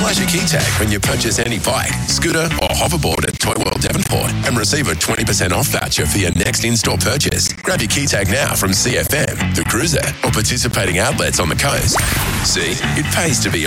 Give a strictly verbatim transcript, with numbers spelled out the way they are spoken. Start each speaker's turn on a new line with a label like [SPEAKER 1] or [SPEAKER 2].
[SPEAKER 1] Flash a key tag when you purchase any bike, scooter or hoverboard at Toy World Devonport and receive a twenty percent off voucher for your next in-store purchase. Grab your key tag now from C F M, The Cruiser or participating outlets on the coast. See, it pays to be